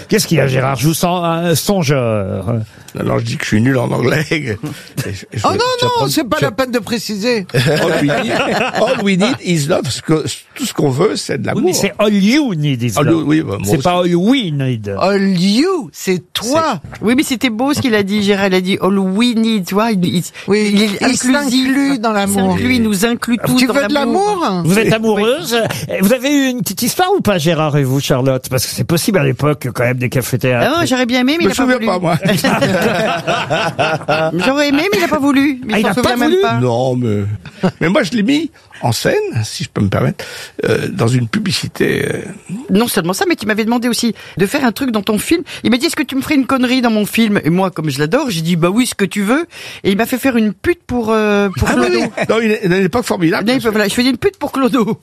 Qu'est-ce qu'il y a, Gérard? Je vous sens un songeur. Alors je dis que je suis nul en anglais. Oh non, c'est pas la peine de préciser. All we need is love. Tout ce qu'on veut, c'est de l'amour. Oui, mais c'est all you need is love. Oui, bah, moi c'est aussi. pas all we need. All you, c'est toi. Oui, mais c'était beau ce qu'il a dit, Gérard. Il a dit all we need, tu vois. Il est il s'inclut dans l'amour. Lui, il nous inclut tous Tu dans veux de l'amour? Vous êtes amoureuse? Vous avez eu une petite histoire ou pas, Gérard et vous, Charlotte? Parce que c'est possible à l'époque, quand même, des cafés-théâtres. Ah non, j'aurais bien aimé, mais Je il a me pas souviens voulu. pas, moi. J'aurais aimé, mais il a pas voulu. Mais Ah, il s'en a pas souvient même voulu pas. Non, mais moi je l'ai mis en scène, si je peux me permettre, dans une publicité. Non seulement ça, mais tu m'avais demandé aussi de faire un truc dans ton film. Il m'a dit, est-ce que tu me ferais une connerie dans mon film? Et moi, comme je l'adore, j'ai dit, bah oui, ce que tu veux. Et il m'a fait faire une pute pour Clodo. Non, une époque formidable. Non, voilà, je faisais une pute pour Clodo.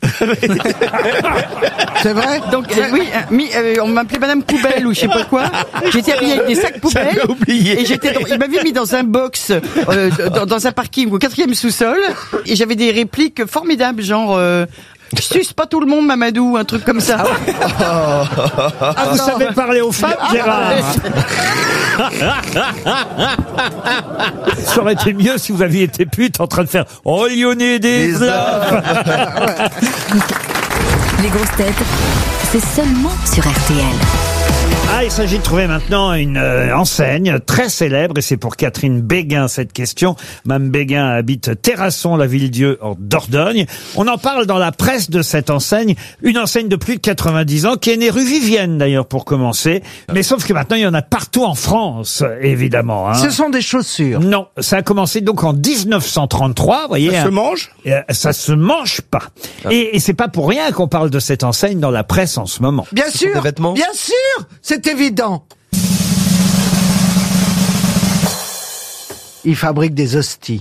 C'est vrai? Donc, oui, on m'appelait Madame Poubelle ou je sais pas quoi. J'étais habillée avec des sacs poubelles. J'avais oublié. Et il m'avait mis dans un box, dans un parking au 4e sous-sol. Et j'avais des répliques formidables, genre, suce pas tout le monde, Mamadou, un truc comme ça. Ah, vous savez parler aux femmes, Gérard? Ça aurait été mieux si vous aviez été pute en train de faire all you need is love. Les grosses têtes, c'est seulement sur RTL. Ah, il s'agit de trouver maintenant une enseigne très célèbre, et c'est pour Catherine Béguin cette question. Mme Béguin habite Terrasson, la ville-dieu en Dordogne. On en parle dans la presse de cette enseigne, une enseigne de plus de 90 ans, qui est née rue Vivienne d'ailleurs pour commencer. Mais sauf que maintenant il y en a partout en France, évidemment. Hein. Ce sont des chaussures. Non, ça a commencé donc en 1933, vous voyez. Ça se mange? Ça se mange pas. Et c'est pas pour rien qu'on parle de cette enseigne dans la presse en ce moment. Bien sûr, des vêtements? bien sûr, c'est évident. Ils fabriquent des hosties.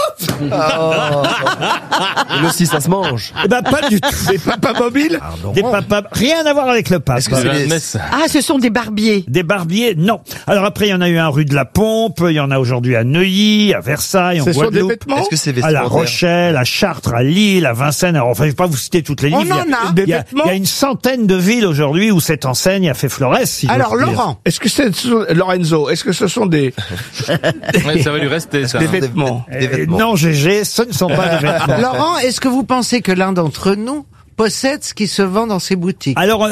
Et aussi, ça se mange. Eh ben, pas du tout. Des papas mobiles? Des papas, rien à voir avec le pape. Est-ce que c'est Ah, ce sont des barbiers. Des barbiers, non. Alors après, il y en a eu un rue de la Pompe, il y en a aujourd'hui à Neuilly, à Versailles, en Ce sont des Guadeloupe, vêtements? Est-ce que c'est à vestimentaire? La Rochelle, à Chartres, à Lille, à Vincennes. Alors, enfin, je vais pas vous citer toutes les villes. On en a. Des Il y a vêtements? une centaine de villes aujourd'hui où cette enseigne a fait florès. Si Alors j'ose dire. Laurent, Est-ce que c'est Lorenzo? Est-ce que ce sont des Ouais, ça va lui rester, ça. des vêtements? Des vêtements. Non, GG, ce ne sont pas des vêtements. Laurent, est-ce que vous pensez que l'un d'entre nous possède ce qui se vend dans ces boutiques? Alors,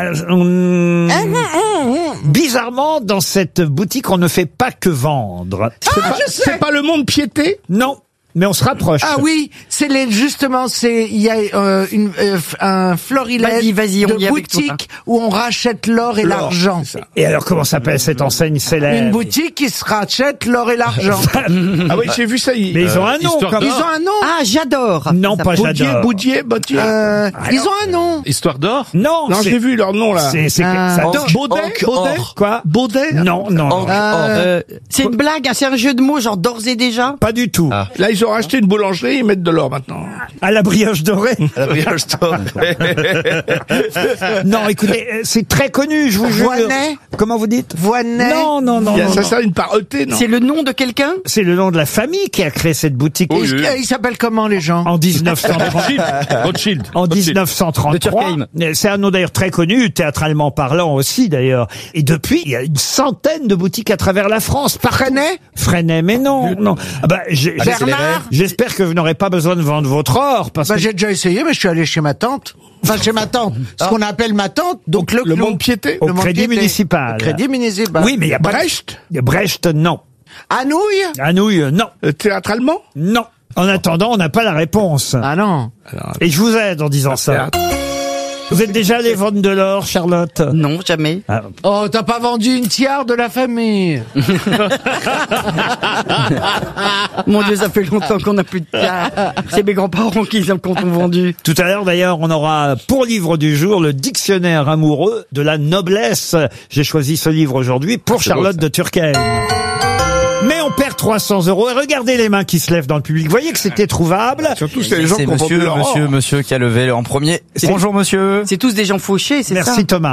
bizarrement, dans cette boutique, on ne fait pas que vendre. C'est pas le monde piété? Non, mais on se rapproche. Ah oui, justement, il y a un florilège Vas-y, on y de est avec toi. boutiques où on rachète l'or et l'argent. c'est ça. Et alors, comment s'appelle cette enseigne célèbre? Une boutique qui se rachète l'or et l'argent. Ah oui, j'ai vu ça. Mais ils ont un nom, Histoire quand même. Ils ont un nom. Ah, j'adore. Non, pas j'adore. Boudier. Ils ont un nom. Histoire d'or? Non, Non, c'est- j'ai vu leur nom là. c'est ça Or. donne- Or. Quoi? Baudet? Non, non, non. C'est une blague, hein, c'est un jeu de mots, genre d'ores et déjà. Pas du tout. Ah. Là, ils ont racheté une boulangerie, ils mettent de l'or maintenant. À la brioche dorée. À la brioche d'or. Non, écoutez, c'est très connu, je vous jure. Voinet? Comment vous dites? Voinet? Non, non, non, non, Ça non. sert une par ET, non? C'est le nom de quelqu'un? C'est le nom de la famille qui a créé cette boutique Oui, oui. Ils s'appellent comment les gens? en 1930. Rothschild. En Rothschild. 1933. De Turckheim. C'est un nom d'ailleurs très connu, théâtralement parlant aussi d'ailleurs. Et depuis, il y a une centaine de boutiques à travers la France. Freinet? Freinet, mais non, non. Ah bah, Bernard? j'espère que vous n'aurez pas besoin de vendre votre or, parce Bah, que j'ai déjà essayé, mais je suis allé chez ma tante. Enfin, chez ma tante. Ce qu'on appelle ma tante, donc le Le clou. monde piété? au le crédit Montpiété. municipal. Crédit municipal. Oui, mais il y a pas Brecht? Brecht, non. Anouilh? Anouilh, non. Théâtralement? Non. En attendant, on n'a pas la réponse. Ah non. Et je vous aide en disant ça. Théâtre. Vous êtes déjà allé vendre de l'or, Charlotte? Non, jamais. Ah, Oh, t'as pas vendu une tiare de la famille. Mon Dieu, ça fait longtemps qu'on n'a plus de cas. C'est mes grands-parents qui ont vendu. tout à l'heure, d'ailleurs, on aura pour livre du jour le dictionnaire amoureux de la noblesse. J'ai choisi ce livre aujourd'hui pour Charlotte de Turckheim. Mais on perd 300 €. Et regardez les mains qui se lèvent dans le public. Vous voyez que c'était trouvable. Surtout, c'est les gens C'est qui ont vendu leur or. monsieur qui a levé en premier. Bonjour monsieur. C'est tous des gens fauchés, c'est ça? Merci Thomas.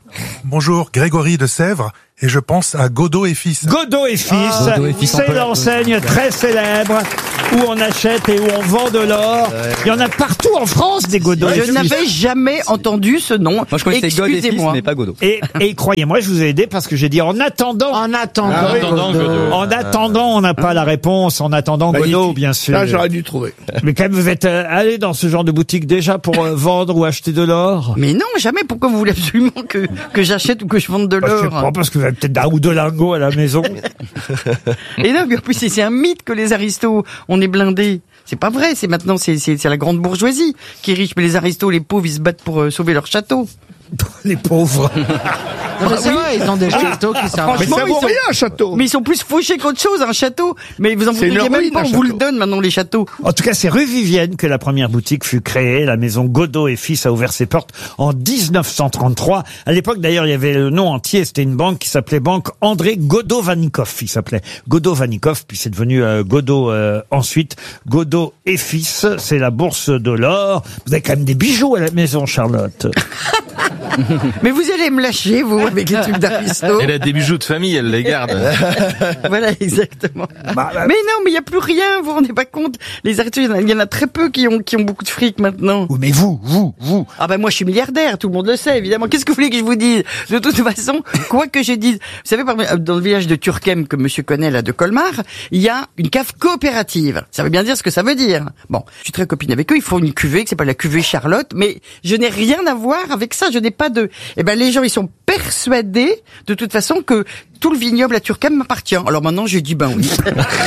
Bonjour, Grégory de Sèvres, et je pense à Godot et Fils. Godot et Fils, Godot et Fils, on c'est peut l'enseigne très célèbre où on achète et où on vend de l'or. Il y en a partout en France des Godot et Je Fils. n'avais jamais entendu ce nom. Moi, je connaissais God et Fils, Excusez-moi. mais pas Godot. Et croyez-moi, je vous ai aidé parce que j'ai dit en attendant. En attendant. Ah oui. En attendant, on n'a pas la réponse. En attendant, Godot, bien sûr. Là, j'aurais dû trouver. Mais quand même, vous êtes allé dans ce genre de boutique déjà pour vendre ou acheter de l'or? Mais non, jamais. Pourquoi vous voulez absolument que j'achète ou que je vende de Bah, je sais l'or? pas, parce que vous avez peut-être un ou deux lingots à la maison. Et non, mais en plus, c'est un mythe que les aristos, on est blindés. C'est pas vrai. C'est maintenant, c'est la grande bourgeoisie qui est riche. Mais les aristos, les pauvres, ils se battent pour sauver leur château. Les pauvres. Non, mais c'est vrai, ils ont des châteaux qui servent. Mais Franchement, ça ils vaut sont- rien, un château. Mais ils sont plus fauchés qu'autre chose, un château. Mais vous en C'est une voudriez même ruine, pas, un on vous le château. donne maintenant, les châteaux. En tout cas, c'est rue Vivienne que la première boutique fut créée. La maison Godot et Fils a ouvert ses portes en 1933. À l'époque, d'ailleurs, il y avait le nom entier. C'était une banque qui s'appelait Banque André Godot-Vanikov. Il s'appelait Godot-Vanikov, puis c'est devenu Godot ensuite. Godot et Fils, c'est la bourse de l'or. Vous avez quand même des bijoux à la maison, Charlotte. Mais vous allez me lâcher, vous, avec les trucs d'aristo. Elle a des bijoux de famille, elle les garde. Voilà, exactement. Bah, Mais non, mais il n'y a plus rien, vous vous rendez pas compte. Les aristos, il y en a très peu qui ont beaucoup de fric maintenant. Oui, mais vous. Ah ben moi je suis milliardaire, tout le monde le sait évidemment. Qu'est-ce que vous voulez que je vous dise? De toute façon, quoi que je dise, vous savez, dans le village de Turckheim que monsieur connaît là de Colmar, il y a une cave coopérative. Ça veut bien dire ce que ça veut dire. Bon, je suis très copine avec eux, ils font une cuvée qui s'appelle la cuvée Charlotte, mais je n'ai rien à voir avec ça, je n'ai pas de... Eh ben les gens ils sont persuadés de toute façon que tout le vignoble à Turckheim m'appartient. Alors maintenant je dis ben oui.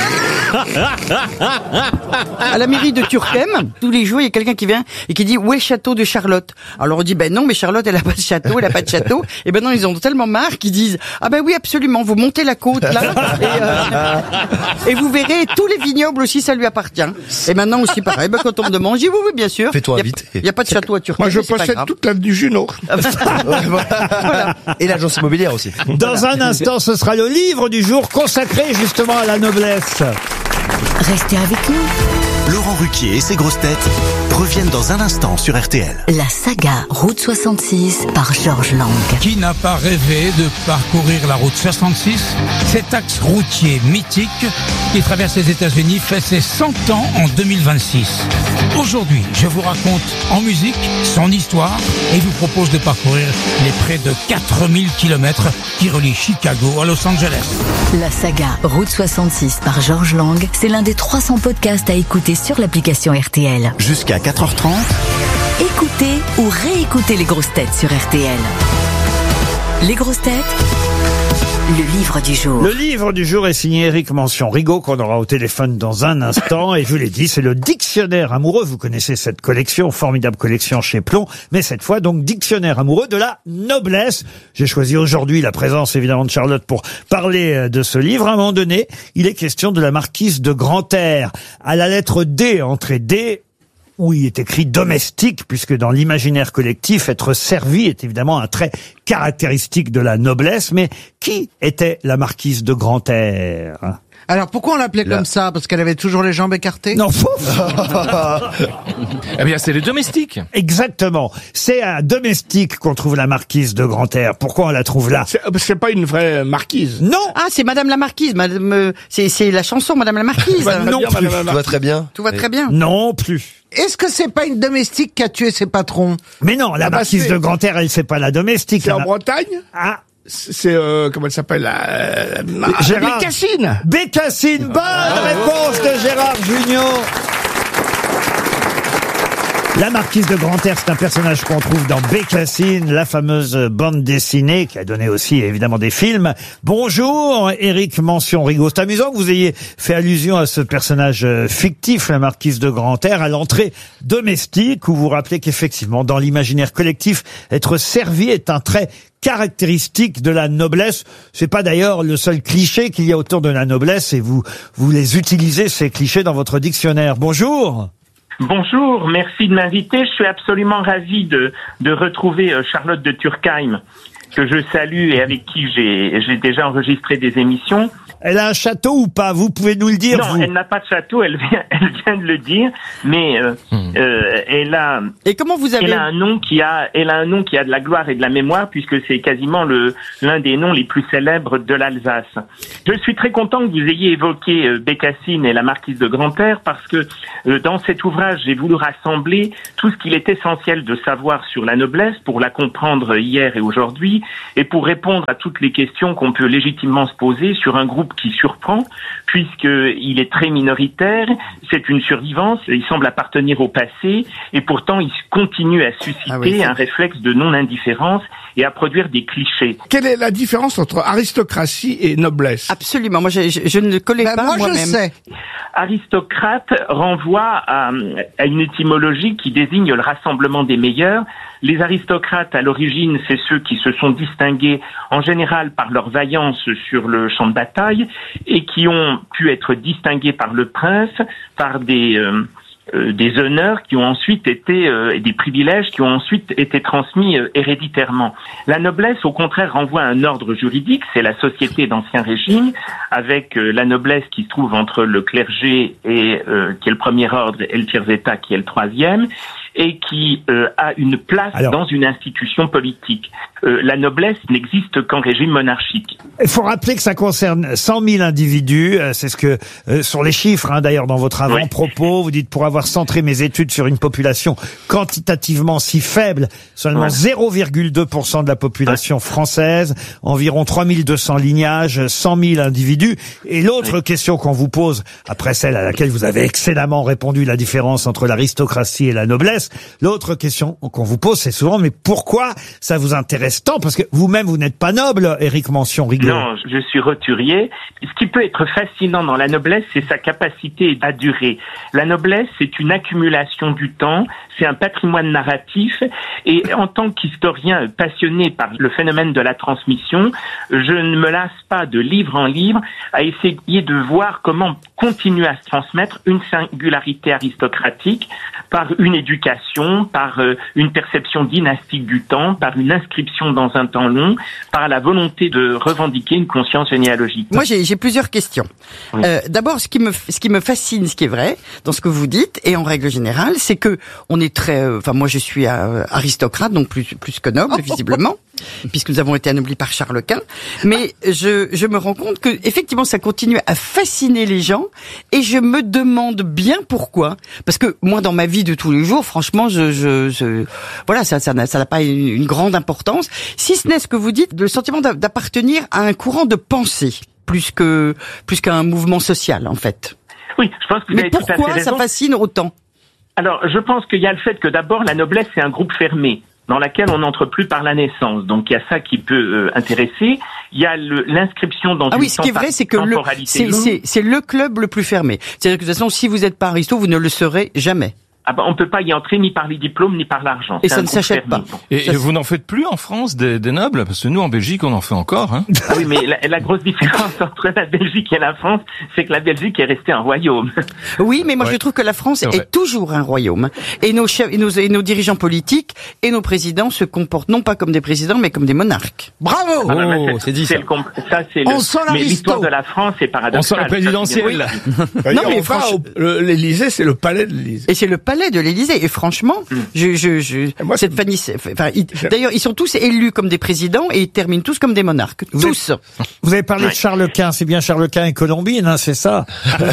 À la mairie de Turckheim, tous les jours, il y a quelqu'un qui vient et qui dit où est le château de Charlotte? Alors on dit ben non, mais Charlotte elle a pas de château, elle a pas de château. Et ben non, ils ont tellement marre qu'ils disent ah ben oui absolument, vous montez la côte là et vous verrez tous les vignobles aussi ça lui appartient. Et maintenant aussi pareil, ben quand on me demande, je dis oui oui bien sûr. Fais-toi Il y a- inviter. Il y a pas de château à Turckheim. Moi, je mais c'est pas possède grave. toute l'avenue Junot. Voilà. Et l'agence immobilière aussi. Dans un instant, ce sera le livre du jour consacré justement à la noblesse. Restez avec nous. Laurent Ruquier et ses grosses têtes reviennent dans un instant sur RTL. La saga Route 66 par Georges Lang. Qui n'a pas rêvé de parcourir la route 66, cet axe routier mythique qui traverse les États-Unis fait ses 100 ans en 2026. Aujourd'hui, je vous raconte en musique son histoire et vous propose de parcourir les près de 4000 kilomètres qui relient Chicago à Los Angeles. La saga Route 66 par Georges Lang, c'est l'un des 300 podcasts à écouter sur l'application RTL. Jusqu'à 4h30. Écoutez ou réécoutez les grosses têtes sur RTL. Les grosses têtes, le livre du jour. Le livre du jour est signé Éric Mention-Rigaud, qu'on aura au téléphone dans un instant. Et je vous l'ai dit, c'est le dictionnaire amoureux. Vous connaissez cette collection, formidable collection chez Plon. Mais cette fois, donc, dictionnaire amoureux de la noblesse. J'ai choisi aujourd'hui la présence, évidemment, de Charlotte pour parler de ce livre. À un moment donné, il est question de la marquise de Grantaire. À la lettre D, entrée D, où il est écrit domestique, puisque dans l'imaginaire collectif, être servi est évidemment un trait caractéristique de la noblesse. Mais qui était la marquise de Grantaire? Alors pourquoi on l'appelait comme ça? Parce qu'elle avait toujours les jambes écartées? Non, faux. Eh bien, c'est les domestiques. Exactement. C'est à domestique qu'on trouve la marquise de Grantaire. Pourquoi on la trouve là? C'est pas une vraie marquise. Non. Ah, c'est Madame la Marquise, madame, c'est la chanson Madame la Marquise. Non plus. Tout va très bien. Tout va très bien. Non plus. Est-ce que c'est pas une domestique qui a tué ses patrons? Mais non, la Ah bah, marquise c'est- de Grantaire, elle c'est pas la domestique. C'est en La- Bretagne. Ah, C'est comment elle s'appelle Gérard. Bécassine. Bécassine. Bonne réponse de Gérard Junior. La marquise de Grantaire, c'est un personnage qu'on trouve dans Bécassine, la fameuse bande dessinée qui a donné aussi évidemment des films. Bonjour, Éric Mention-Rigaud. C'est amusant que vous ayez fait allusion à ce personnage fictif, la marquise de Grantaire, à l'entrée domestique, où vous rappelez qu'effectivement, dans l'imaginaire collectif, être servi est un trait caractéristique de la noblesse. C'est pas d'ailleurs le seul cliché qu'il y a autour de la noblesse, et vous les utilisez, ces clichés, dans votre dictionnaire. Bonjour. Bonjour, merci de m'inviter. Je suis absolument ravi de retrouver Charlotte de Turckheim, que je salue et avec qui j'ai déjà enregistré des émissions. Elle a un château ou pas? Vous pouvez nous le dire? Non, vous. elle n'a pas de château, elle vient de le dire, mais elle a. Et comment vous avez... Elle a un nom qui a de la gloire et de la mémoire, puisque c'est quasiment l'un des noms les plus célèbres de l'Alsace. Je suis très content que vous ayez évoqué Bécassine et la marquise de Grantaire, parce que dans cet ouvrage, j'ai voulu rassembler tout ce qu'il est essentiel de savoir sur la noblesse pour la comprendre hier et aujourd'hui, et pour répondre à toutes les questions qu'on peut légitimement se poser sur un groupe qui surprend, puisqu'il est très minoritaire, c'est une survivance, il semble appartenir au passé, et pourtant il continue à susciter un réflexe de non-indifférence et à produire des clichés. Quelle est la différence entre aristocratie et noblesse? Absolument, moi je ne le connais pas moi moi-même. je sais. Aristocrate renvoie à une étymologie qui désigne le rassemblement des meilleurs. Les aristocrates, à l'origine, c'est ceux qui se sont distingués en général par leur vaillance sur le champ de bataille et qui ont pu être distingués par le prince, par des honneurs qui ont ensuite été des privilèges qui ont ensuite été transmis héréditairement. La noblesse, au contraire, renvoie à un ordre juridique, c'est la société d'Ancien Régime, avec la noblesse qui se trouve entre le clergé et qui est le premier ordre et le tiers état qui est le troisième, et qui a une place dans une institution politique. La noblesse n'existe qu'en régime monarchique. Il faut rappeler que ça concerne 100 000 individus. C'est ce que sont les chiffres, d'ailleurs, dans votre avant-propos. Vous dites, pour avoir centré mes études sur une population quantitativement si faible, seulement 0,2% de la population française, environ 3200 lignages, 100 000 individus. Et l'autre question qu'on vous pose, après celle à laquelle vous avez excellemment répondu, la différence entre l'aristocratie et la noblesse, l'autre question qu'on vous pose, c'est souvent, mais pourquoi ça vous intéresse tant? Parce que vous-même, vous n'êtes pas noble, Éric Mention-Rigaud. Non, je suis roturier. Ce qui peut être fascinant dans la noblesse, c'est sa capacité à durer. La noblesse, c'est une accumulation du temps, c'est un patrimoine narratif, et en tant qu'historien passionné par le phénomène de la transmission, je ne me lasse pas de livre en livre à essayer de voir comment continuer à se transmettre une singularité aristocratique par une éducation, par une perception dynastique du temps, par une inscription dans un temps long, par la volonté de revendiquer une conscience généalogique. Moi, j'ai plusieurs questions. Oui. D'abord, ce qui me fascine, ce qui est vrai dans ce que vous dites, et en règle générale, c'est que on est très, moi, je suis aristocrate, donc plus que noble, visiblement, puisque nous avons été anoblis par Charles Quint. Mais je me rends compte que effectivement, ça continue à fasciner les gens, et je me demande bien pourquoi. Parce que moi, dans ma vie de tous les jours, franchement, voilà, ça n'a pas une grande importance. Si ce n'est ce que vous dites, le sentiment d'appartenir à un courant de pensée, plus qu'à un mouvement social, en fait. Oui, je pense que vous avez tout à fait raison. Mais pourquoi ça fascine autant? Alors, je pense qu'il y a le fait que d'abord, la noblesse, c'est un groupe fermé, dans laquelle on n'entre plus par la naissance. Donc, il y a ça qui peut intéresser. Il y a l'inscription dans une ce qui est vrai, c'est que c'est le club le plus fermé. C'est-à-dire que de toute façon, si vous n'êtes pas aristo, vous ne le serez jamais. On peut pas y entrer ni par les diplômes ni par l'argent. Et ça ne s'achète pas. Et vous n'en faites plus en France des nobles? Parce que nous, en Belgique, on en fait encore. Hein. Ah oui, mais la grosse différence entre la Belgique et la France, c'est que la Belgique est restée un royaume. Oui, mais moi je trouve que la France est toujours un royaume. Et nos chefs, et nos dirigeants politiques et nos présidents se comportent non pas comme des présidents, mais comme des monarques. Bravo! C'est dit ça. Mais l'histoire de la France est paradoxale. On sent la présidentielle. Non, mais franchement, l'Élysée, c'est le palais de l'Élysée. Et c'est le palais de l'Élysée. Et franchement, cette famille, d'ailleurs, ils sont tous élus comme des présidents et ils terminent tous comme des monarques. Tous. Vous avez parlé de Charles Quint. C'est bien Charles Quint et Colombine, c'est ça?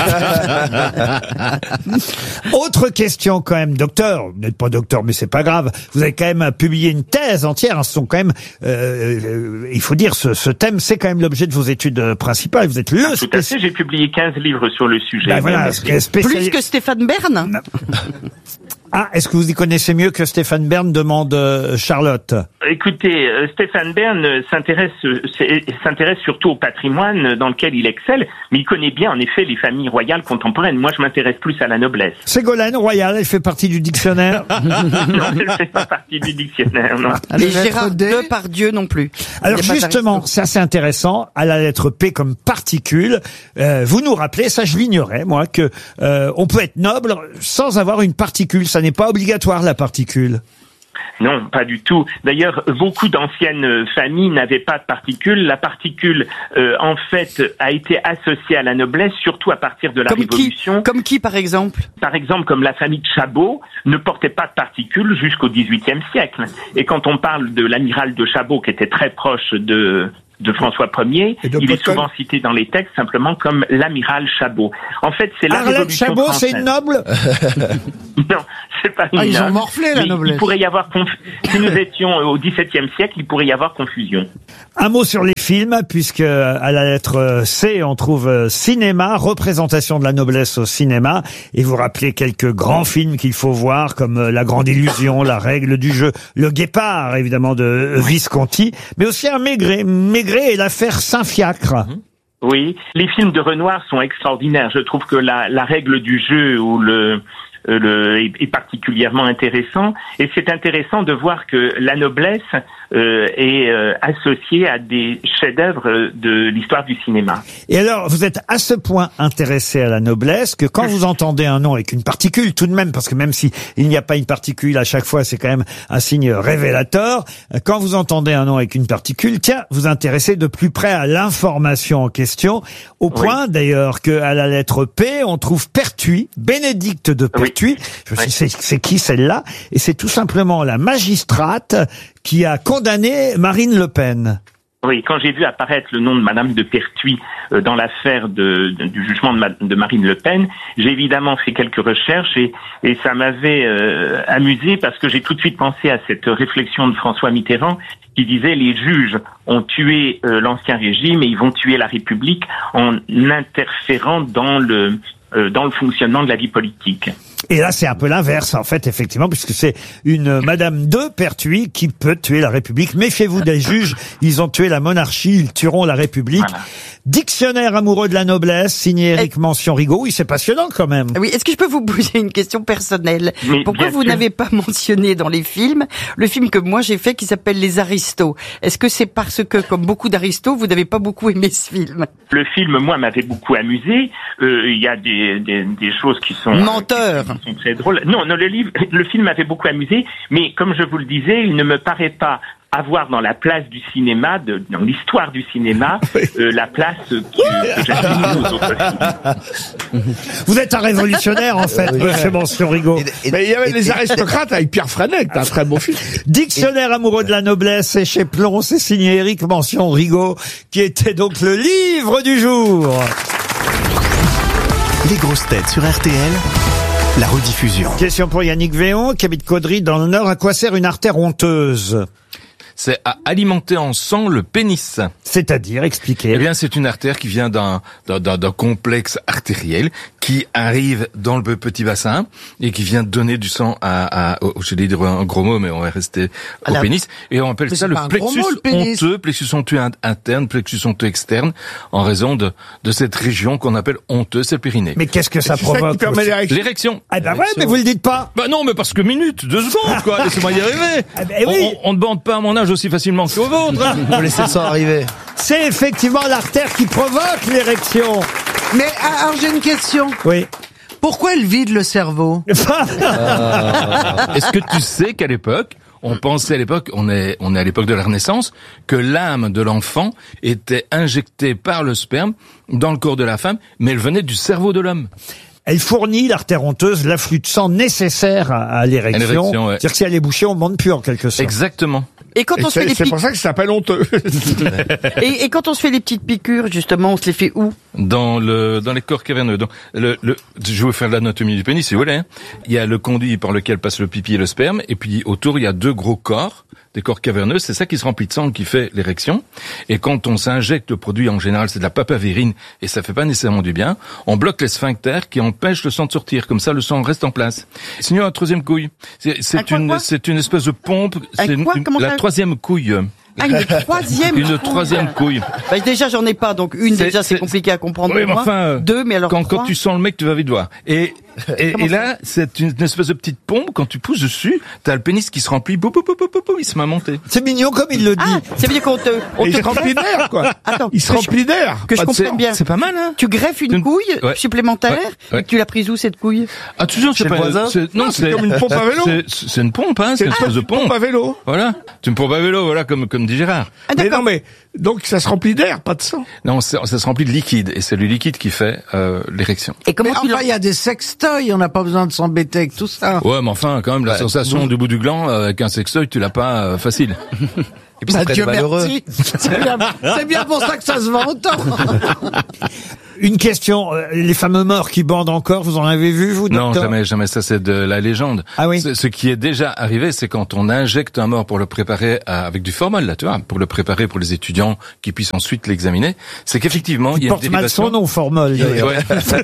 Autre question quand même, docteur. Vous n'êtes pas docteur, mais c'est pas grave. Vous avez quand même publié une thèse entière. Ce sont quand même, il faut dire, ce thème, c'est quand même l'objet de vos études principales. Vous êtes Tout à fait. J'ai publié 15 livres sur le sujet. Ben voilà, plus que Stéphane Bern. Ah, est-ce que vous y connaissez mieux que Stéphane Bern, demande Charlotte? Écoutez, Stéphane Bern s'intéresse surtout au patrimoine dans lequel il excelle, mais il connaît bien en effet les familles royales contemporaines. Moi, je m'intéresse plus à la noblesse. Ségolène Royal, elle fait partie du dictionnaire? Non, elle ne fait pas partie du dictionnaire, non. Et Gérard Depardieu non plus. Alors justement, c'est assez intéressant, à la lettre P comme particule, vous nous rappelez, ça je l'ignorais moi, que on peut être noble sans avoir une particule. Ça n'est pas obligatoire, la particule. Non, pas du tout. D'ailleurs, beaucoup d'anciennes familles n'avaient pas de particules. La particule, en fait, a été associée à la noblesse, surtout à partir de la Révolution. Comme qui, par exemple? Par exemple, comme la famille de Chabot ne portait pas de particules jusqu'au XVIIIe siècle. Et quand on parle de l'amiral de Chabot, qui était très proche de François Ier, il est souvent cité dans les textes simplement comme l'amiral Chabot. En fait, c'est la Révolution Chabot, française. c'est une noble? Non, c'est pas une noble. Ils ont morflé la noblesse. Il pourrait y avoir si nous étions au XVIIe siècle, il pourrait y avoir confusion. Un mot sur les films, puisque à la lettre C, on trouve cinéma, représentation de la noblesse au cinéma, et vous rappelez quelques grands films qu'il faut voir, comme La Grande Illusion, La Règle du jeu, Le Guépard, évidemment, de Visconti, mais aussi un Maigret et l'affaire Saint-Fiacre. Oui, les films de Renoir sont extraordinaires. Je trouve que la règle du jeu ou est particulièrement intéressant, et c'est intéressant de voir que la noblesse est associée à des chefs-d'œuvre de l'histoire du cinéma. Et alors, vous êtes à ce point intéressé à la noblesse que quand vous entendez un nom avec une particule, tout de même, parce que même si il n'y a pas une particule à chaque fois, c'est quand même un signe révélateur. Quand vous entendez un nom avec une particule, tiens, vous intéressez de plus près à l'information en question, au point d'ailleurs que à la lettre P, on trouve Pertuis, Bénédicte de Pertuis. Je me suis dit, c'est qui celle-là? Et c'est tout simplement la magistrate qui a condamné Marine Le Pen. Oui, quand j'ai vu apparaître le nom de Madame de Pertuis dans l'affaire du jugement de Marine Le Pen, j'ai évidemment fait quelques recherches et ça m'avait amusé parce que j'ai tout de suite pensé à cette réflexion de François Mitterrand qui disait les juges ont tué l'ancien régime et ils vont tuer la République en interférant dans le fonctionnement de la vie politique. Et là, c'est un peu l'inverse, en fait, effectivement, puisque c'est une Madame de Pertuis qui peut tuer la République. Méfiez-vous des juges, ils ont tué la monarchie, ils tueront la République. Voilà. Dictionnaire amoureux de la noblesse, signé Éric Mention-Rigaud. Oui, c'est passionnant quand même. Oui, est-ce que je peux vous poser une question personnelle? Pourquoi vous n'avez pas mentionné dans les films le film que moi j'ai fait qui s'appelle Les Aristos? Est-ce que c'est parce que, comme beaucoup d'aristos, vous n'avez pas beaucoup aimé ce film? Le film, moi, m'avait beaucoup amusé. Il y a des choses qui sont... Menteur. Qui sont très drôles. Non, le film m'avait beaucoup amusé, mais comme je vous le disais, il ne me paraît pas avoir dans la place du cinéma, dans l'histoire du cinéma, la place que j'attribue aux autres films. Vous êtes un révolutionnaire, en fait, monsieur Mention-Rigaud. Mais il y avait Les Aristocrates avec Pierre Franek, un très beau film. Dictionnaire amoureux de la noblesse, c'est chez Plon, c'est signé Éric Mention-Rigaud, qui était donc le livre du jour. Les grosses têtes sur RTL, la rediffusion. Question pour Yannick Véon, qui habite Caudry dans le Nord. À quoi sert une artère honteuse? C'est à alimenter en sang le pénis. C'est-à-dire, expliquez. Eh bien, c'est une artère qui vient d'un complexe artériel qui arrive dans le petit bassin et qui vient donner du sang je vais dire un gros mot, mais on va rester au pénis. Et on appelle ça le plexus honteux interne, plexus honteux externe, en raison de cette région qu'on appelle honteuse, c'est le périnée. Mais qu'est-ce que ça provoque? L'érection. Ah ben ouais, mais vous le dites pas. Bah non, mais parce que 2 secondes, quoi. Laissez-moi y arriver. Ah ben oui. On ne bande pas à mon âge aussi facilement qu'au vôtre. Faut laisser ça arriver. C'est effectivement l'artère qui provoque l'érection. Mais alors j'ai une question. Oui. Pourquoi elle vide le cerveau? Est-ce que tu sais qu'à l'époque, on pensait à l'époque, on est à l'époque de la Renaissance, que l'âme de l'enfant était injectée par le sperme dans le corps de la femme, mais elle venait du cerveau de l'homme. Elle fournit, l'artère honteuse, l'afflux de sang nécessaire à l'érection. Ouais. C'est-à-dire que si elle est bouchée, on ne monte plus en quelque sorte. Exactement. Et quand on se fait c'est pour ça que ça s'appelle honteux. et quand on se fait les petites piqûres, justement, on se les fait où? Dans les corps caverneux. Donc, je vais vous faire l'anatomie du pénis, si vous voulez. Hein. Il y a le conduit par lequel passe le pipi et le sperme, et puis autour, il y a 2 gros corps, des corps caverneux. C'est ça qui se remplit de sang qui fait l'érection. Et quand on s'injecte le produit, en général, c'est de la papaverine, et ça fait pas nécessairement du bien, on bloque les sphincters qui empêchent le sang de sortir. Comme ça, le sang reste en place. Sinon, un troisième couille. C'est une espèce de pompe. C'est la troisième couille. Ah, une troisième couille. Bah, déjà, j'en ai pas, donc une, c'est compliqué à comprendre. Oui, mais enfin, 2, mais alors quand tu sens le mec, tu vas vite voir. Et Et là, c'est une espèce de petite pompe, quand tu pousses dessus, t'as le pénis qui se remplit, il se met à monter. C'est mignon comme il le dit. Ça veut dire qu'on te... Il se remplit d'air, quoi. Attends, Il se remplit d'air. que je comprenne bien. C'est pas mal, hein? Tu greffes une couille supplémentaire, Ouais. et tu l'as prise où, cette couille? Ah, toujours, Chez le voisin? Non, c'est comme une pompe à vélo. C'est une pompe, hein, c'est une espèce de pompe. à vélo. Voilà. C'est une pompe à vélo, voilà, comme dit Gérard. Ah, Mais d'accord. non, mais, donc ça se remplit d'air, pas de sang. Non, ça se remplit de liquide, et c'est le liquide qui fait l'érection. Et comment Mais enfin, il y a des sextoys, on n'a pas besoin de s'embêter avec tout ça. Ouais, mais enfin, quand même, la sensation du bout du gland avec un sextoy, tu l'as pas facile. Et puis ça ferait des malheureux. merci. C'est bien pour ça que ça se vend autant. Une question, les fameux morts qui bandent encore, vous en avez vu, vous, Non, docteur? jamais, ça c'est de la légende. Ah oui. Ce qui est déjà arrivé, c'est quand on injecte un mort pour le préparer avec du formol, là, tu vois, pour le préparer pour les étudiants qui puissent ensuite l'examiner, c'est qu'effectivement, il y a une porte mal dérivation. son nom, formol. d'ailleurs. Ouais.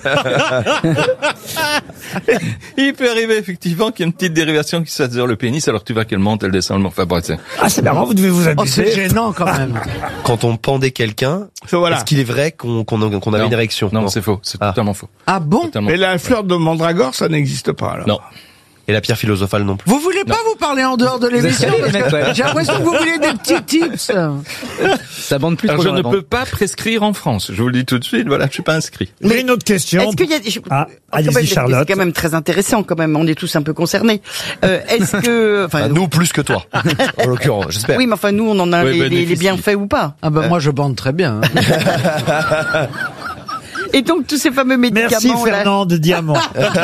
Il peut arriver effectivement qu'il y ait une petite dérivation qui se fasse sur le pénis, alors tu vois qu'elle monte, elle descend, enfin bref, c'est... Ah, c'est marrant, vous devez vous Oh, c'est amuser. gênant quand même. Quand on pendait quelqu'un, Voilà. est-ce qu'il est vrai qu'on avait une érection? Non, c'est faux, c'est totalement faux. Ah bon? Totalement. Mais la fleur de mandragore, ça n'existe pas, alors. Non. Et la pierre philosophale non plus. Vous voulez pas vous parler en dehors de l'émission? Parce que j'ai l'impression que vous voulez des petits tips. Ça bande plus Alors trop je dans ne la peux pas prescrire en France, je vous le dis tout de suite, voilà, je suis pas inscrit. J'ai une autre question. Est-ce qu'il y a... Ah, quand même, allez-y, Charlotte. C'est quand même très intéressant, quand même. On est tous un peu concernés. Est-ce que... Enfin, Nous plus que toi, en l'occurrence, j'espère. oui, mais enfin, nous, on en a Oui, les bénéficie. bienfaits ou pas. Ah ben moi je bande très bien. Hein. Et donc, tous ces fameux médicaments... Merci, là, Fernand de Diamant.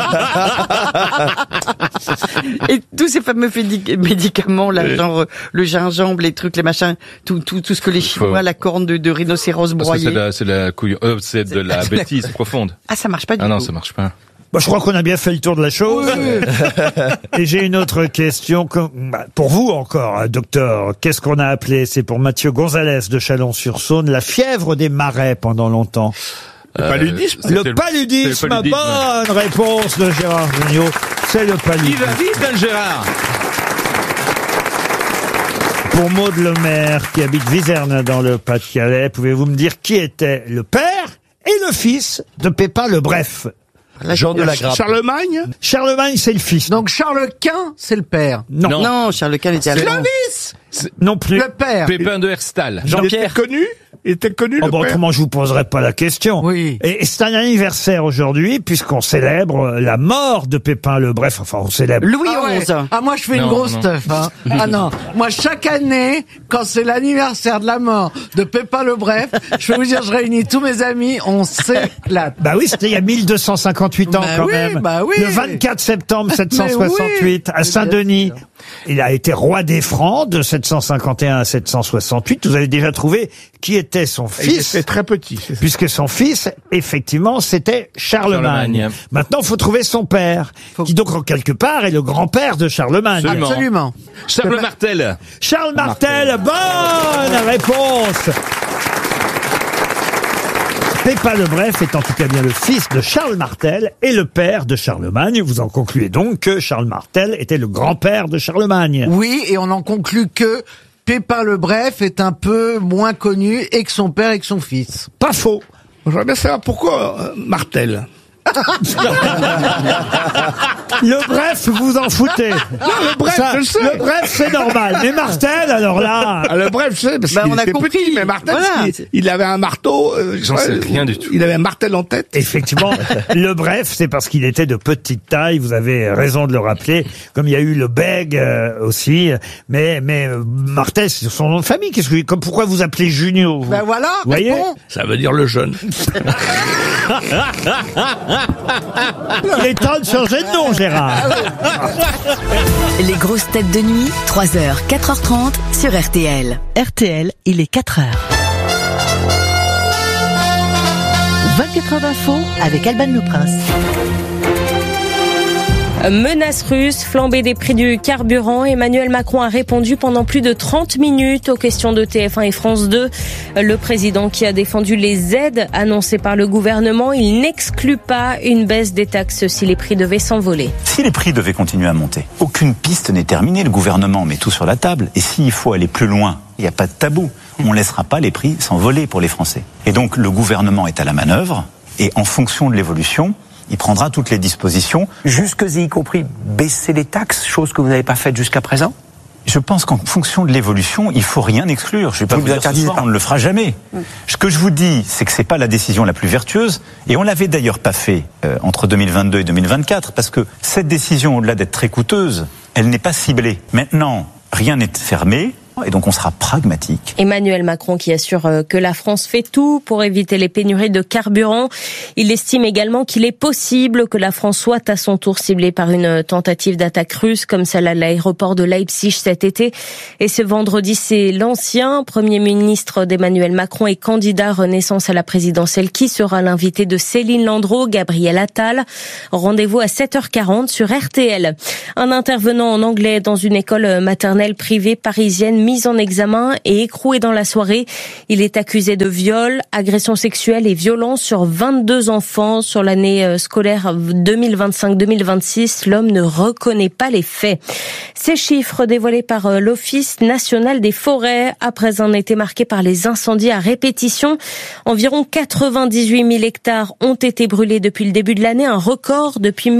et tous ces fameux médicaments, là, genre le gingembre, les trucs, les machins, tout ce que les Chinois, la corne de rhinocéros Parce que broyée. c'est la couille, c'est de la bêtise profonde. Ah, ça marche pas du Ah non, tout. ça marche pas. Bon, je crois qu'on a bien fait le tour de la chose. Et j'ai une autre question pour vous encore, docteur. Qu'est-ce qu'on a appelé, c'est pour Mathieu Gonzalez de Chalon-sur-Saône, la fièvre des marais pendant longtemps? Le paludisme. Le paludisme, c'est le paludisme. bonne réponse de Gérard Jugnot. C'est le Il paludisme. va vite, hein, Gérard. Pour Maud Lemaire, qui habite Viserne dans le Pas-de-Calais, pouvez-vous me dire qui était le père et le fils de Pépin le Bref? Jean de la Grappe. Charlemagne. Charlemagne, c'est le fils. Donc Charles Quint, c'est le père. Non. Non, Charles Quint était allemand. Clovis, Non plus. le père. Pépin de Herstal. Il était connu. Il était connu, Oh, le bon, père. autrement, je vous poserai pas la question. Oui. Et c'est un anniversaire aujourd'hui, puisqu'on célèbre la mort de Pépin le Bref. Enfin, on célèbre. Louis Ah ouais. XI. Ah moi je fais une Non, grosse non. teuf. Hein. Ah non, moi chaque année, quand c'est l'anniversaire de la mort de Pépin le Bref, je peux vous dire, je réunis tous mes amis, on s'éclate. Bah oui, c'était il y a 1258 ans Bah quand oui, même. bah oui. Le 24 septembre 768 à Saint-Denis. Il a été roi des Francs de 751 à 768. Vous avez déjà trouvé qui était son Il fils, était très petit. c'est ça. puisque son fils, effectivement, c'était Charlemagne. Charlemagne. Maintenant, il faut trouver son père, qui donc en quelque part est le grand-père de Charlemagne. Absolument. Absolument. Charles Martel. Charles Martel, bonne réponse. Pépin le Bref est en tout cas bien le fils de Charles Martel et le père de Charlemagne. Vous en concluez donc que Charles Martel était le grand-père de Charlemagne. Oui, et on en conclut que Pépin le Bref est un peu moins connu et que son père et que son fils. Pas faux. J'aimerais bien savoir pourquoi Martel. Le Bref, vous en foutez. Non, le Bref, Ça, je le sais. le Bref, c'est normal. Mais Martel, alors là... Ah, le Bref, je sais, parce Bah, qu'il on a était compris. petit, mais Martel, Voilà. il avait un marteau. J'en sais rien du tout. Il avait un martel en tête. Effectivement, le Bref, c'est parce qu'il était de petite taille. Vous avez raison de le rappeler. Comme il y a eu le Bègue aussi, mais Martel, c'est son nom de famille. Comme pourquoi vous appelez Junio vous Ben voilà, Vous voyez réponds. Ça veut dire le jeune. Il est temps de changer de nom, Gérard. Les grosses têtes de nuit, 3h, 4h30 sur RTL. RTL, il est 4h. 24 heures d'info avec Alban Le Prince. Menace russe, flambée des prix du carburant. Emmanuel Macron a répondu pendant plus de 30 minutes aux questions de TF1 et France 2. Le président qui a défendu les aides annoncées par le gouvernement, il n'exclut pas une baisse des taxes si les prix devaient s'envoler. Si les prix devaient continuer à monter, aucune piste n'est terminée. Le gouvernement met tout sur la table. Et s'il faut aller plus loin, il n'y a pas de tabou. On ne laissera pas les prix s'envoler pour les Français. Et donc le gouvernement est à la manœuvre. Et en fonction de l'évolution, il prendra toutes les dispositions. Jusque-y compris baisser les taxes, chose que vous n'avez pas faite jusqu'à présent? Je pense qu'en fonction de l'évolution, il faut rien exclure. Je vais pas vous dire ce soir, on ne le fera jamais. Ce que je vous dis, c'est que c'est pas la décision la plus vertueuse, et on l'avait d'ailleurs pas fait entre 2022 et 2024, parce que cette décision, au-delà d'être très coûteuse, elle n'est pas ciblée. Maintenant, rien n'est fermé. Et donc on sera pragmatique. Emmanuel Macron qui assure que la France fait tout pour éviter les pénuries de carburant. Il estime également qu'il est possible que la France soit à son tour ciblée par une tentative d'attaque russe comme celle à l'aéroport de Leipzig cet été. Et ce vendredi, c'est l'ancien Premier ministre d'Emmanuel Macron et candidat Renaissance à la présidentielle qui sera l'invité de Céline Landreau, Gabriel Attal. Rendez-vous à 7h40 sur RTL. Un intervenant en anglais dans une école maternelle privée parisienne mis en examen et écroué dans la soirée. Il est accusé de viol, agression sexuelle et violence sur 22 enfants sur l'année scolaire 2025-2026. L'homme ne reconnaît pas les faits. Ces chiffres dévoilés par l'Office national des forêts après un été marqué par les incendies à répétition. Environ 98 000 hectares ont été brûlés depuis le début de l'année, un record depuis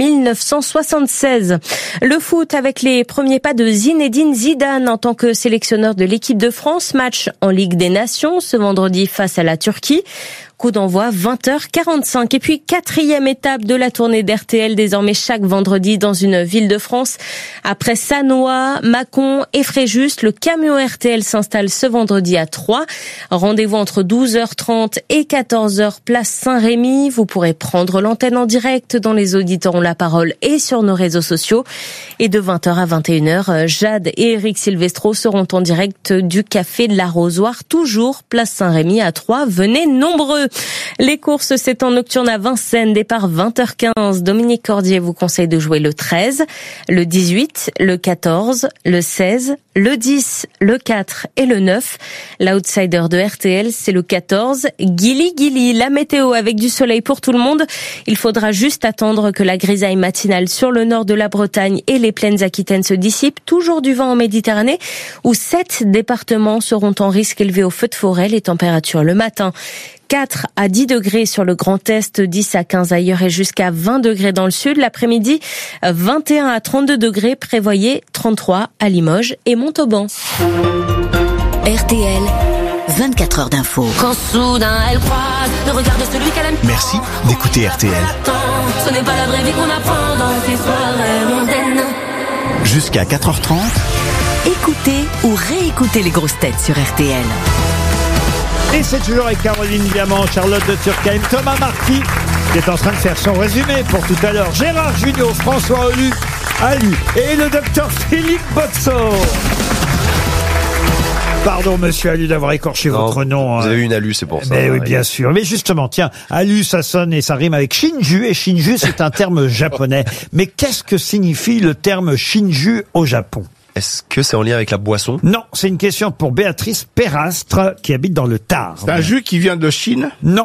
1976. Le foot avec les premiers pas de Zinedine Zidane en tant que sélectionneur de l'équipe de France, match en Ligue des Nations ce vendredi face à la Turquie. Coup d'envoi 20h45. Et puis, 4e étape de la tournée d'RTL, désormais chaque vendredi dans une ville de France. Après Sannois, Mâcon et Fréjus, le camion RTL s'installe ce vendredi à Troyes. Rendez-vous entre 12h30 et 14h, place Saint-Rémy. Vous pourrez prendre l'antenne en direct dans Les Auditeurs ont la parole et sur nos réseaux sociaux. Et de 20h à 21h, Jade et Eric Silvestro seront en direct du Café de l'Arrosoir, toujours place Saint-Rémy à Troyes. Venez nombreux. Les courses, c'est en nocturne à Vincennes, départ 20h15. Dominique Cordier vous conseille de jouer le 13, le 18, le 14, le 16, le 10, le 4 et le 9. L'outsider de RTL, c'est le 14, Gili Gili. La météo avec du soleil pour tout le monde. Il faudra juste attendre que la grisaille matinale sur le nord de la Bretagne et les plaines aquitaines se dissipe. Toujours du vent en Méditerranée, où 7 départements seront en risque élevé au feu de forêt. Les températures le matin, 4 à 10 degrés sur le Grand Est, 10 à 15 ailleurs et jusqu'à 20 degrés dans le sud. L'après-midi, 21 à 32 degrés, prévoyez 33 à Limoges et Montauban. RTL, 24 heures d'info. Quand soudain elle croise le regard de celui qu'elle aime. Merci d'écouter RTL. Ce n'est pas la vraie vie qu'on apprend dans ces soirées mondaines. Jusqu'à 4h30. Écoutez ou réécoutez les grosses têtes sur RTL. Et c'est toujours avec Caroline Diamant, Charlotte de Turckheim, Thomas Marquis, qui est en train de faire son résumé pour tout à l'heure. Gérard Junior, François Alu et le docteur Philippe Boxo. Pardon, monsieur Alu, d'avoir écorché votre nom. Vous avez eu une Alu, c'est pour ça. Mais oui, bien sûr. Mais justement, tiens, Alu, ça sonne et ça rime avec Shinju. Et Shinju, c'est un terme japonais. Mais qu'est-ce que signifie le terme Shinju au Japon ? Est-ce que c'est en lien avec la boisson? Non, c'est une question pour Béatrice Perastre, qui habite dans le Tarn. C'est un jus qui vient de Chine? Non.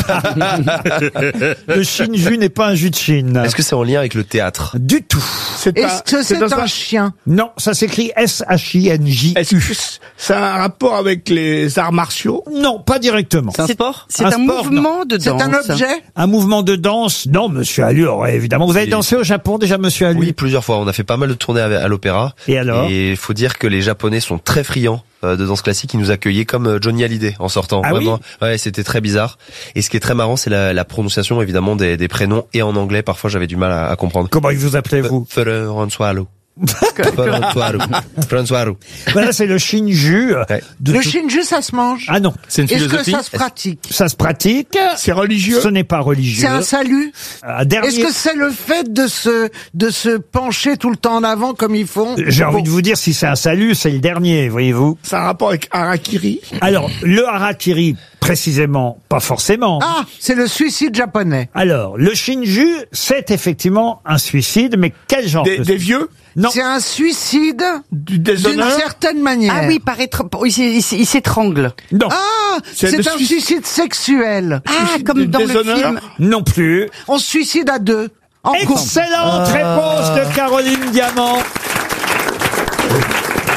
Le Shinju n'est pas un jus de Chine. Est-ce que c'est en lien avec le théâtre? Du tout. Est-ce que c'est un chien? Non, ça s'écrit S-H-I-N-J. Est-ce que c'est un rapport avec les arts martiaux? Non, pas directement. C'est un sport? C'est Un un sport, mouvement de danse. C'est un objet? Un mouvement de danse? Non, monsieur Alu, évidemment. Vous avez dansé au Japon déjà, monsieur Alu? Oui, plusieurs fois. On a fait pas mal de tournées à l'opéra. Et alors? Et il faut dire que les Japonais sont très friands de danse classique. Ils nous accueillaient comme Johnny Hallyday en sortant. Ah vraiment. Oui, ouais, c'était très bizarre. Et ce qui est très marrant, c'est la prononciation évidemment des prénoms et en anglais. Parfois, j'avais du mal à comprendre. Comment vous appelez vous? François. Voilà, c'est le Shinju. Le Shinju, ça se mange? Ah non. C'est une philosophie? Est-ce que ça se pratique? Ça se pratique. C'est religieux? Ce n'est pas religieux. C'est un salut? Dernier... Est-ce que c'est le fait de se pencher tout le temps en avant comme ils font? J'ai envie de vous dire, si c'est un salut, c'est le dernier, voyez-vous. C'est un rapport avec harakiri? Alors, le harakiri, précisément, pas forcément. Ah, c'est le suicide japonais. Alors, le Shinju, c'est effectivement un suicide, mais quel genre Des vieux? Non. C'est un suicide Du d'une déshonneur? certaine manière. Ah oui, il s'étrangle. Non. Ah, c'est un suicide sexuel. Ah, comme dans le film. Non plus. On se suicide à deux. En couple. Excellente réponse de Caroline Diamant.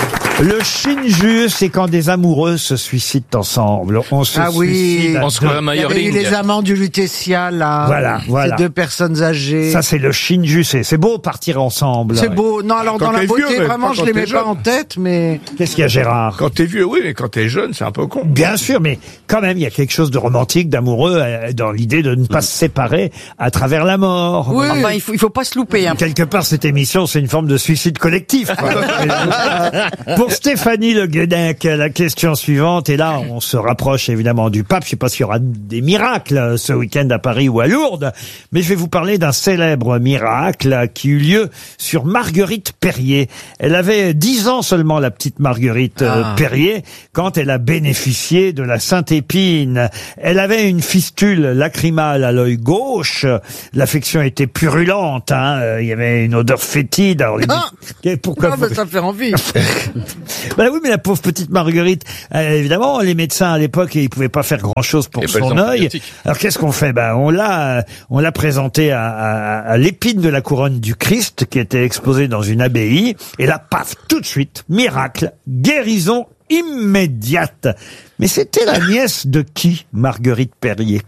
Le shinju, c'est quand des amoureux se suicident ensemble. On se suicide à On se deux. croit à Il y avait eu les amants du Lutetia, là. Voilà. Ces deux personnes âgées. Ça, c'est le shinju. C'est beau partir ensemble. C'est beau. Non, alors Quand dans la t'es beauté, vieux, mais vraiment, pas je quand les t'es mets pas jeune. en tête, mais... Qu'est-ce qu'il y a, Gérard? Quand t'es vieux, oui, mais quand t'es jeune, c'est un peu con. Bien sûr, mais quand même, il y a quelque chose de romantique, d'amoureux, dans l'idée de ne pas se séparer à travers la mort. Oui. Enfin, il faut pas se louper. Hein. Quelque part, cette émission, c'est une forme de suicide collectif. Pour Stéphanie Le Guenec, la question suivante, et là, on se rapproche évidemment du pape. Je sais pas s'il y aura des miracles ce week-end à Paris ou à Lourdes, mais je vais vous parler d'un célèbre miracle qui eut lieu sur Marguerite Perrier. Elle avait 10 ans seulement, la petite Marguerite Perrier, quand elle a bénéficié de la Sainte Épine. Elle avait une fistule lacrymale à l'œil gauche. L'affection était purulente, hein. Il y avait une odeur fétide. Alors, pourquoi ça fait envie. Ben oui, mais la pauvre petite Marguerite, évidemment, les médecins à l'époque, ils pouvaient pas faire grand-chose pour son œil. Alors qu'est-ce qu'on fait? Ben on l'a présenté à l'épine de la couronne du Christ, qui était exposée dans une abbaye. Et là, paf, tout de suite, miracle, guérison immédiate. Mais c'était la nièce de qui, Marguerite Perrier?